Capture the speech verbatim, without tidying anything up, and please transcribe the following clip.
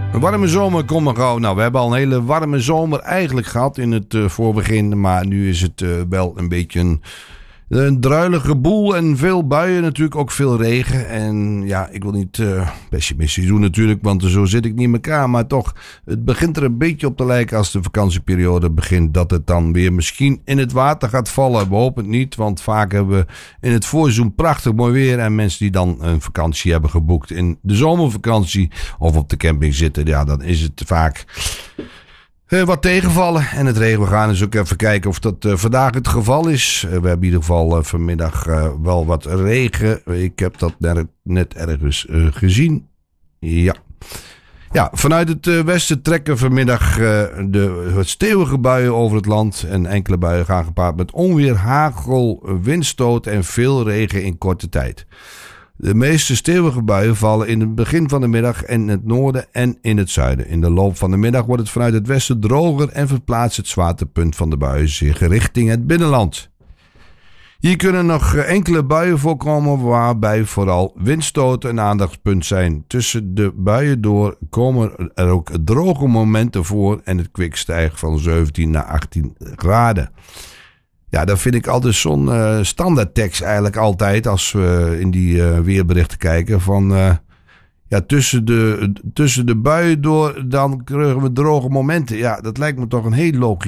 Een warme zomer komt maar gauw. Nou, we hebben al een hele warme zomer eigenlijk gehad in het uh, voorbegin. Maar nu is het uh, wel een beetje een, een druilige boel en veel buien. Natuurlijk ook veel regen. En ja, ik wil niet uh, pessimistisch doen natuurlijk, want zo zit ik niet in elkaar. Maar toch, het begint er een beetje op te lijken als de vakantieperiode begint. Dat het dan weer misschien in het water gaat vallen. We hopen het niet, want vaak hebben we in het voorseizoen prachtig mooi weer. En mensen die dan een vakantie hebben geboekt in de zomervakantie of op de camping zitten. Ja, dan is het vaak Uh, wat tegenvallen. En het regen, we gaan eens ook even kijken of dat uh, vandaag het geval is. Uh, we hebben in ieder geval uh, vanmiddag uh, wel wat regen. Ik heb dat net, net ergens uh, gezien. Ja. Ja, vanuit het uh, westen trekken vanmiddag uh, de wat stevige buien over het land. En enkele buien gaan gepaard met onweer, hagel, windstoot en veel regen in korte tijd. De meeste stevige buien vallen in het begin van de middag in het noorden en in het zuiden. In de loop van de middag wordt het vanuit het westen droger en verplaatst het zwaartepunt van de buien zich richting het binnenland. Hier kunnen nog enkele buien voorkomen waarbij vooral windstoten een aandachtspunt zijn. Tussen de buien door komen er ook droge momenten voor en het kwik stijgt van zeventien naar achttien graden. Ja, dat vind ik altijd zo'n uh, standaardtekst eigenlijk altijd als we in die uh, weerberichten kijken. Van uh, ja, tussen de, tussen de buien door dan krijgen we droge momenten. Ja, dat lijkt me toch een heel logisch